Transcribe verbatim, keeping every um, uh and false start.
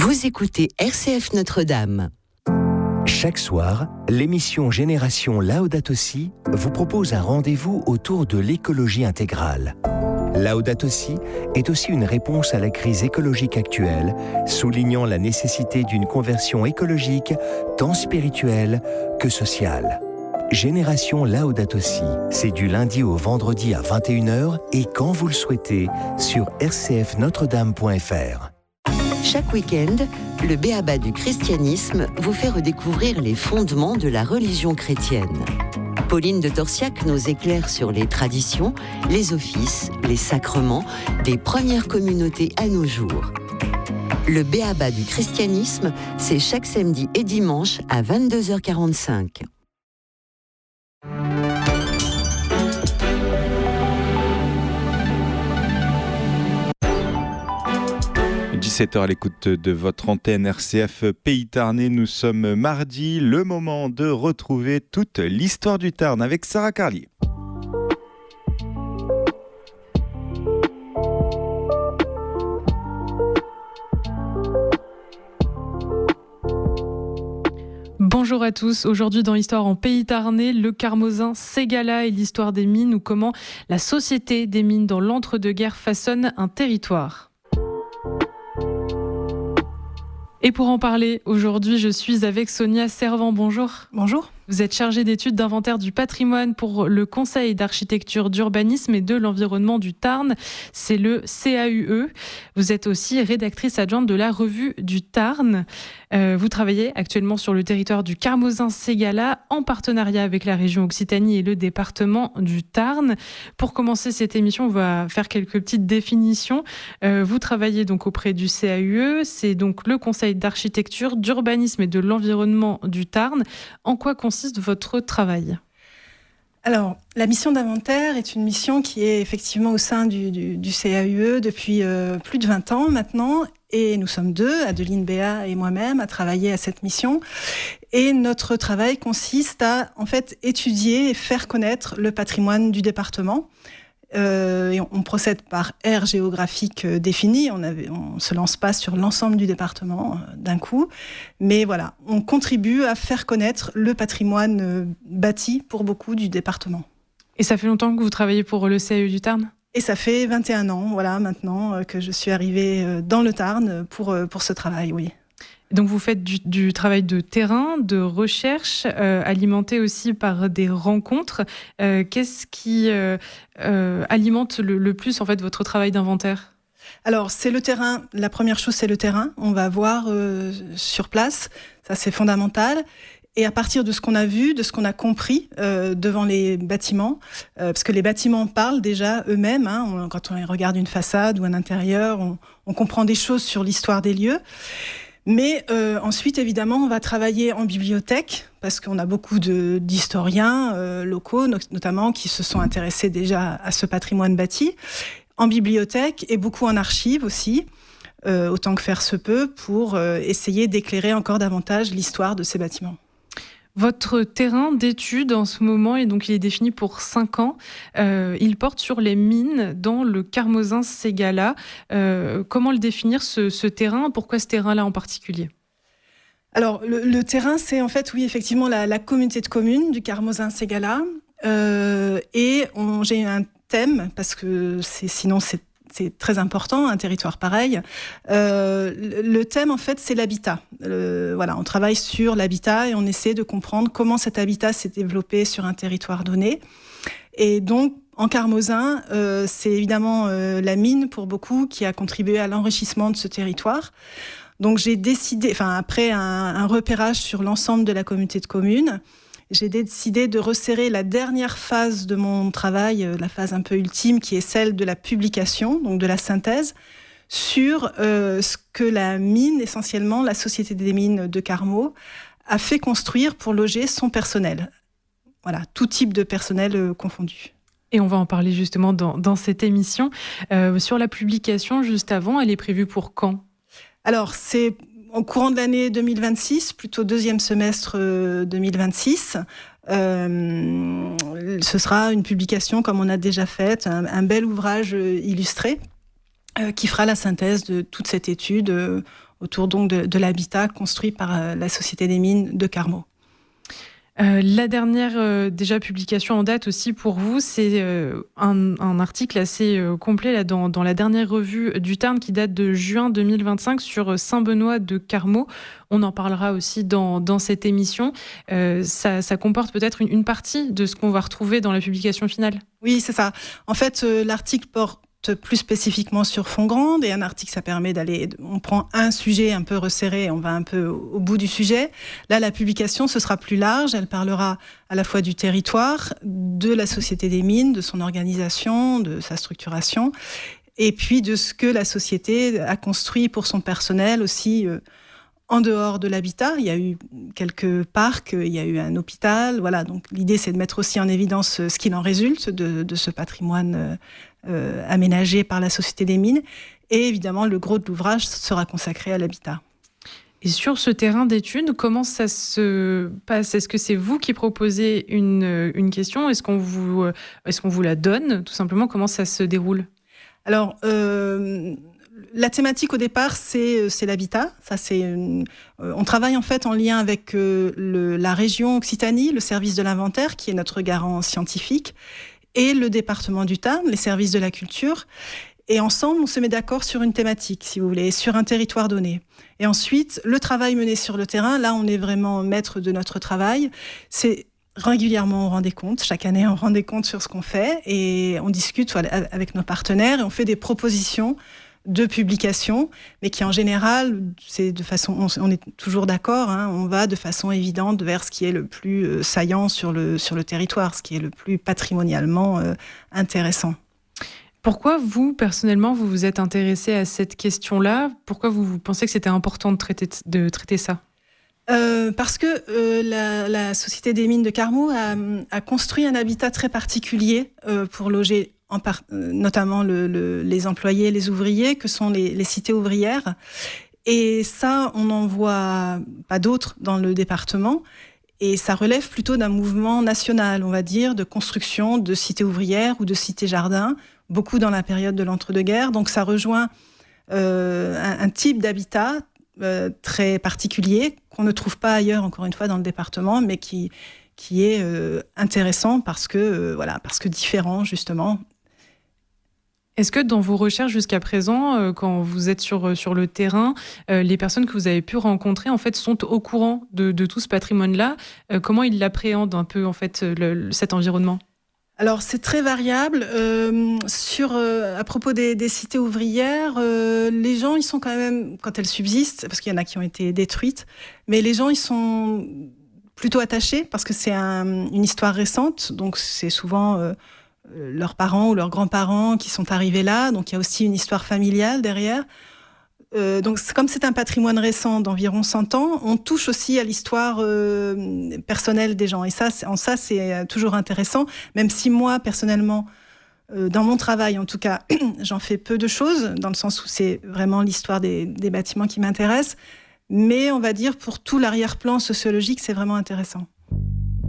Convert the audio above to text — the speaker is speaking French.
Vous écoutez R C F Notre-Dame. Chaque soir, l'émission Génération Laudato Si vous propose un rendez-vous autour de l'écologie intégrale. Laudato Si est aussi une réponse à la crise écologique actuelle, soulignant la nécessité d'une conversion écologique tant spirituelle que sociale. Génération Laudato Si, c'est du lundi au vendredi à vingt et une heures et quand vous le souhaitez sur r c f notre dame point f r. Chaque week-end, le B.A.B.A. du christianisme vous fait redécouvrir les fondements de la religion chrétienne. Pauline de Torsiac nous éclaire sur les traditions, les offices, les sacrements des premières communautés à nos jours. Le B.A.B.A. du christianisme, c'est chaque samedi et dimanche à vingt-deux heures quarante-cinq. dix-sept heures à l'écoute de votre antenne R C F Pays Tarnais. Nous sommes mardi, le moment de retrouver toute l'histoire du Tarn avec Sarah Carlier. Bonjour à tous, aujourd'hui dans Histoire en Pays Tarnais, le Carmosin Ségala et l'histoire des mines ou comment la société des mines dans l'entre-deux-guerres façonne un territoire. Et pour en parler, aujourd'hui, je suis avec Sonia Servant. Bonjour. Bonjour. Vous êtes chargée d'études d'inventaire du patrimoine pour le Conseil d'architecture, d'urbanisme et de l'environnement du Tarn. C'est le C A U E. Vous êtes aussi rédactrice adjointe de la revue du Tarn. Euh, vous travaillez actuellement sur le territoire du Carmosin-Ségala en partenariat avec la région Occitanie et le département du Tarn. Pour commencer cette émission, on va faire quelques petites définitions. Euh, vous travaillez donc auprès du C A U E. C'est donc le Conseil d'architecture, d'urbanisme et de l'environnement du Tarn. En quoi consiste votre travail ? Alors, la mission d'inventaire est une mission qui est effectivement au sein du, du, du C A U E depuis euh, plus de vingt ans maintenant. Et nous sommes deux, Adeline Béat et moi-même, à travailler à cette mission. Et notre travail consiste à, en fait, étudier et faire connaître le patrimoine du département. Euh, et on, on procède par aire géographique euh, définie. On ne se lance pas sur l'ensemble du département euh, d'un coup. Mais voilà, on contribue à faire connaître le patrimoine euh, bâti pour beaucoup du département. Et ça fait longtemps que vous travaillez pour le C A U E du Tarn ? Et ça fait vingt et un ans, voilà, maintenant, euh, que je suis arrivée euh, dans le Tarn pour, euh, pour ce travail, oui. Donc vous faites du, du travail de terrain, de recherche, euh, alimenté aussi par des rencontres. Euh, qu'est-ce qui euh, euh, alimente le, le plus en fait votre travail d'inventaire ? Alors c'est le terrain. La première chose c'est le terrain. On va voir euh, sur place. Ça c'est fondamental. Et à partir de ce qu'on a vu, de ce qu'on a compris euh, devant les bâtiments, euh, parce que les bâtiments parlent déjà eux-mêmes. Hein, on, quand on regarde une façade ou un intérieur, on, on comprend des choses sur l'histoire des lieux. Mais euh, ensuite, évidemment, on va travailler en bibliothèque, parce qu'on a beaucoup de, d'historiens euh, locaux, no- notamment, qui se sont intéressés déjà à ce patrimoine bâti, en bibliothèque et beaucoup en archives aussi, euh, autant que faire se peut, pour euh, essayer d'éclairer encore davantage l'histoire de ces bâtiments. Votre terrain d'étude en ce moment, et donc il est défini pour cinq ans, euh, il porte sur les mines dans le Carmosin-Ségala. Euh, comment le définir, ce, ce terrain ? Pourquoi ce terrain-là en particulier ? Alors, le, le terrain, c'est en fait, oui, effectivement, la, la communauté de communes du Carmosin-Ségala. Euh, et on, j'ai un thème, parce que c'est, sinon c'est C'est très important, un territoire pareil. Euh, le thème, en fait, c'est l'habitat. Euh, voilà, on travaille sur l'habitat et on essaie de comprendre comment cet habitat s'est développé sur un territoire donné. Et donc, en Carmosin, euh, c'est évidemment euh, la mine, pour beaucoup, qui a contribué à l'enrichissement de ce territoire. Donc, j'ai décidé, enfin, après un, un repérage sur l'ensemble de la communauté de communes, j'ai décidé de resserrer la dernière phase de mon travail, la phase un peu ultime, qui est celle de la publication, donc de la synthèse, sur euh, ce que la mine, essentiellement la Société des mines de Carmaux, a fait construire pour loger son personnel. Voilà, tout type de personnel euh, confondu. Et on va en parler justement dans, dans cette émission. Euh, sur la publication, juste avant, elle est prévue pour quand ? Alors, c'est au courant de l'année deux mille vingt-six, plutôt deuxième semestre deux mille vingt-six. Euh, ce sera une publication comme on a déjà fait, un, un bel ouvrage illustré euh, qui fera la synthèse de toute cette étude. Euh, autour donc de, de l'habitat construit par euh, la Société des mines de Carmaux. Euh, la dernière euh, déjà publication en date aussi pour vous, c'est euh, un, un article assez euh, complet là, dans, dans la dernière revue du Tarn qui date de juin deux mille vingt-cinq sur Saint-Benoît de Carmaux. On en parlera aussi dans, dans cette émission. Euh, ça, ça comporte peut-être une, une partie de ce qu'on va retrouver dans la publication finale. Oui, c'est ça. En fait, euh, l'article porte plus spécifiquement sur Fongrande, et un article, ça permet d'aller, on prend un sujet un peu resserré, on va un peu au bout du sujet. Là, la publication, ce sera plus large, elle parlera à la fois du territoire, de la Société des mines, de son organisation, de sa structuration, et puis de ce que la société a construit pour son personnel aussi, euh, en dehors de l'habitat. Il y a eu quelques parcs, il y a eu un hôpital, voilà. Donc l'idée, c'est de mettre aussi en évidence ce qu'il en résulte de, de ce patrimoine euh, aménagé par la Société des mines. Et évidemment, le gros de l'ouvrage sera consacré à l'habitat. Et sur ce terrain d'études, comment ça se passe ? Est-ce que c'est vous qui proposez une, une question ? Est-ce qu'on vous, est-ce qu'on vous la donne ? Tout simplement, comment ça se déroule ? Alors, euh, la thématique au départ, c'est, c'est l'habitat. Ça, c'est une... On travaille en fait en lien avec euh, le, la région Occitanie, le service de l'inventaire, qui est notre garant scientifique, et le département du Tarn, les services de la culture. Et ensemble, on se met d'accord sur une thématique, si vous voulez, sur un territoire donné. Et ensuite, le travail mené sur le terrain, là, on est vraiment maître de notre travail. C'est régulièrement, on rend des comptes. Chaque année, on rend des comptes sur ce qu'on fait et on discute voilà, avec nos partenaires et on fait des propositions de publication, mais qui en général, c'est de façon, on, on est toujours d'accord, hein, on va de façon évidente vers ce qui est le plus euh, saillant sur le, sur le territoire, ce qui est le plus patrimonialement euh, intéressant. Pourquoi vous, personnellement, vous vous êtes intéressé à cette question-là ? Pourquoi vous, vous pensez que c'était important de traiter, de traiter ça ? Euh, parce que euh, la, la Société des mines de Carmaux a, a construit un habitat très particulier euh, pour loger en par, euh, notamment le, le, les employés, les ouvriers, que sont les, les cités ouvrières. Et ça, on n'en voit pas d'autres dans le département. Et ça relève plutôt d'un mouvement national, on va dire, de construction de cités ouvrières ou de cités-jardins, beaucoup dans la période de l'entre-deux-guerres. Donc ça rejoint euh, un, un type d'habitat euh, très particulier qu'on ne trouve pas ailleurs, encore une fois, dans le département, mais qui, qui est euh, intéressant parce que, euh, voilà, parce que différent, justement. Est-ce que dans vos recherches jusqu'à présent, euh, quand vous êtes sur, sur le terrain, euh, les personnes que vous avez pu rencontrer en fait, sont au courant de, de tout ce patrimoine-là ? euh, Comment ils l'appréhendent un peu en fait, le, le, cet environnement ? Alors c'est très variable. Euh, sur, euh, à propos des, des cités ouvrières, euh, les gens ils sont quand même, quand elles subsistent, parce qu'il y en a qui ont été détruites, mais les gens ils sont plutôt attachés parce que c'est un, une histoire récente, donc c'est souvent euh, leurs parents ou leurs grands-parents qui sont arrivés là, donc il y a aussi une histoire familiale derrière. Euh, donc comme c'est un patrimoine récent d'environ cent ans, on touche aussi à l'histoire euh, personnelle des gens. Et ça, en ça, c'est toujours intéressant, même si moi, personnellement, euh, dans mon travail, en tout cas, j'en fais peu de choses, dans le sens où c'est vraiment l'histoire des, des bâtiments qui m'intéresse. Mais on va dire, pour tout l'arrière-plan sociologique, c'est vraiment intéressant.